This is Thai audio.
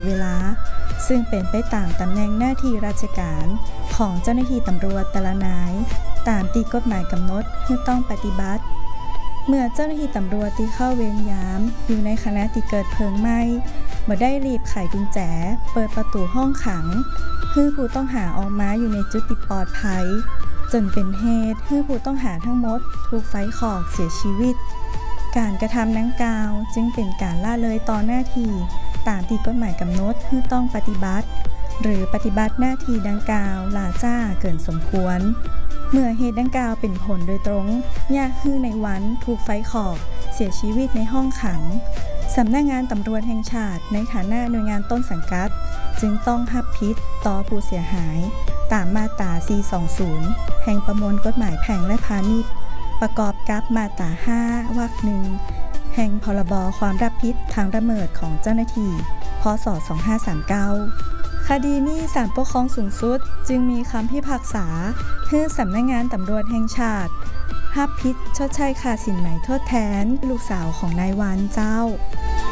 เวลาซึ่งเป็นไปตามตำแหน่งหน้าที่ราชการของเจ้าหน้าที่ตำรวจแต่ละนายตามที่กฎหมายกำหนดที่ต้องปฏิบัติเมื่อเจ้าหน้าที่ตำรวจที่เข้าเวรยามอยู่ในขณะที่เกิดเพลิงไหม้บ่ได้รีบไขกุญแจเปิดประตูห้องขังให้ผู้ต้องหาออกมาอยู่ในจุดที่ปลอดภัยจนเป็นเหตุให้ผู้ต้องหาทั้งหมดถูกไฟคลอกเสียชีวิตการกระทำดังกล่าวจึงเป็นการละเลยต่อหน้าที่ตามที่กฎหมายกำหนดที่ต้องปฏิบัติหรือปฏิบัติหน้าที่ดังกล่าวล่าช้าเกินสมควรเมื่อเหตุดังกล่าวเป็นผลโดยตรงญาติฮื้อในวันถูกไฟคลอกเสียชีวิตในห้องขังสำนักงานตำรวจแห่งชาติในฐานะหน่วยงานต้นสังกัดจึงต้องรับผิดต่อผู้เสียหายตามมาตรา 420 แห่งประมวลกฎหมายแพ่งและพาณิชย์ประกอบกับมาตรา 5 วรรค 1 แห่งพรบความรับผิดทางละเมิดของเจ้าหน้าที่ พ.ศ. 2539 คดีนี้ศาลปกครองสูงสุดจึงมีคำพิพากษาให้สำนักงานตำรวจแห่งชาติรับผิดชดใช้ค่าสินไหมทดแทนลูกสาวของนายวานเจ้า